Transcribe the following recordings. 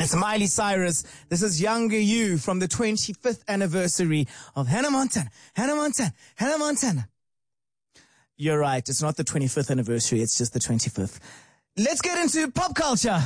It's Miley Cyrus. This is Younger You from the 25th anniversary of Hannah Montana. Hannah Montana. Hannah Montana. You're right. It's not the 25th anniversary. It's just the 25th. Let's get into pop culture.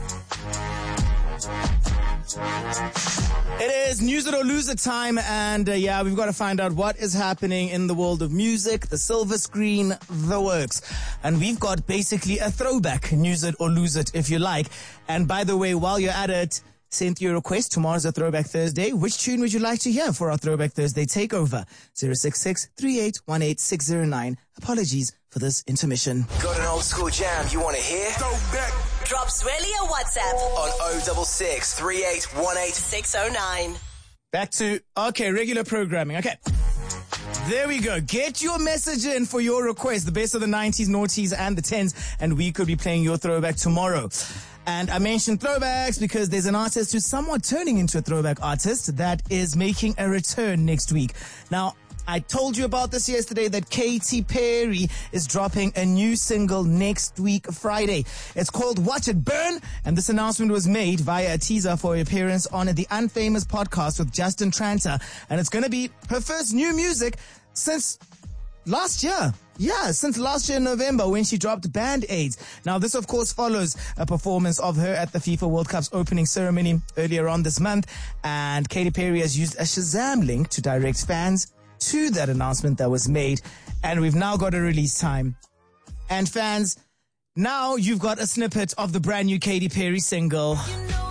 It is News It or Lose It time, and we've got to find out what is happening in the world of music, the silver screen, the works. And we've got basically a throwback News It or Lose It, if you like. And by the way, while you're at it, send your request. Tomorrow's a Throwback Thursday. Which tune would you like to hear for our Throwback Thursday takeover? 066-3818-609. Apologies for this intermission. Got an old school jam you want to hear? Throwback. Drop Zweli a WhatsApp on 066 3818 609. Back to, regular programming. Okay. There we go. Get your message in for your request. The best of the 90s, noughties, and the 10s. And we could be playing your throwback tomorrow. And I mentioned throwbacks because there's an artist who's somewhat turning into a throwback artist that is making a return next week. Now, I told you about this yesterday that Katy Perry is dropping a new single next week, Friday. It's called Watch It Burn, and this announcement was made via a teaser for her appearance on the Unfamous podcast with Justin Tranter, and it's going to be her first new music since last year. Yeah, since last year in November when she dropped Band-Aids. Now, this, of course, follows a performance of her at the FIFA World Cup's opening ceremony earlier on this month, and Katy Perry has used a Shazam link to direct fans to that announcement that was made, and we've now got a release time. And fans, now you've got a snippet of the brand new Katy Perry single.